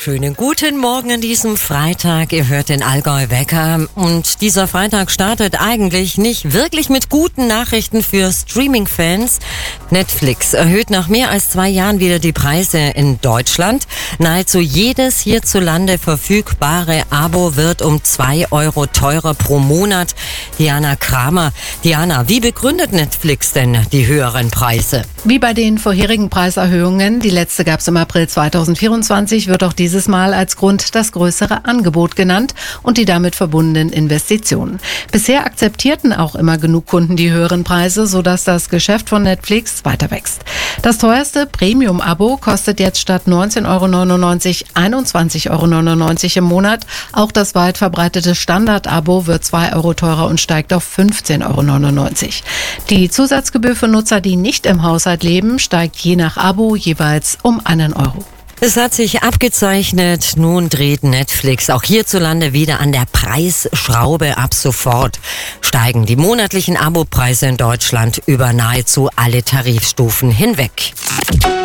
Schönen guten Morgen an diesem Freitag. Ihr hört den Allgäu Wecker. Und dieser Freitag startet eigentlich nicht wirklich mit guten Nachrichten für Streaming-Fans. Netflix erhöht nach mehr als 2 Jahren wieder die Preise in Deutschland. Nahezu jedes hierzulande verfügbare Abo wird um 2 Euro teurer pro Monat. Diana Kramer. Diana, wie begründet Netflix denn die höheren Preise? Wie bei den vorherigen Preiserhöhungen, die letzte gab es im April 2024, wird auch dieses Mal als Grund das größere Angebot genannt und die damit verbundenen Investitionen. Bisher akzeptierten auch immer genug Kunden die höheren Preise, sodass das Geschäft von Netflix weiter wächst. Das teuerste Premium-Abo kostet jetzt statt 19,99 € 21,99 € im Monat. Auch das weit verbreitete Standard-Abo wird 2 Euro teurer und steigt auf 15,99 €. Die Zusatzgebühr für Nutzer, die nicht im Haushalt leben, steigt je nach Abo jeweils um 1 Euro. Es hat sich abgezeichnet, nun dreht Netflix auch hierzulande wieder an der Preisschraube. Ab sofort steigen die monatlichen Abopreise in Deutschland über nahezu alle Tarifstufen hinweg.